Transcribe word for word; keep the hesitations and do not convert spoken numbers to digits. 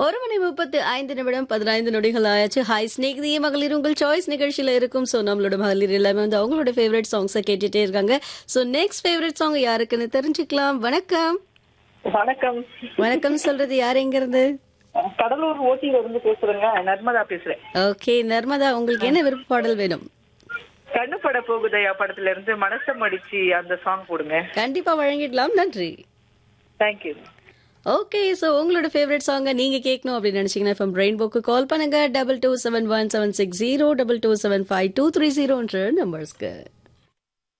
ஒரு மணி முப்பத்து ஐந்து நிமிடம் பதினைந்து நொடிகள் ஆயாச்சு. ஹாய் ஸ்நேகிதியே மகளிர் உங்கள் சாய்ஸ் நிகழ்ச்சியில இருக்கும். ஸோ நம்மளோட மகளிர் எல்லாமே வந்து அவங்களோட ஃபேவரட் சாங்ஸை கேட்டுட்டே இருக்காங்க. ஸோ நெக்ஸ்ட் ஃபேவரட் சாங் யாருக்குன்னு தெரிஞ்சுக்கலாம். வணக்கம். வணக்கம். வணக்கம் சொல்றது யார், எங்க இருந்து? கடலூர் ஓட்டியில இருந்து பேசுறேங்க. நர்மதா பேசுறேன். ஓகே நர்மதா, உங்களுக்கு என்ன விருப்ப பாடல் வேணும்? கண்ணு பட போகுதையா படத்துல இருந்து மனசம் அடிச்சு அந்த சாங் போடுங்க. கண்டிப்பா வழங்கிடலாம். நன்றி. தேங்க்யூ. ஓகே, ஸோ உங்களோட ஃபேவரட் சாங்கை நீங்க கேட்கணும் அப்படின்னு நினைச்சீங்கன்னா ஃப்ரம் ரெயின்போக்கு கால் பண்ணுங்க. Double two seven one seven six zero double two seven five two three ஜீரோன்ற நம்பர்ஸ்க்கு.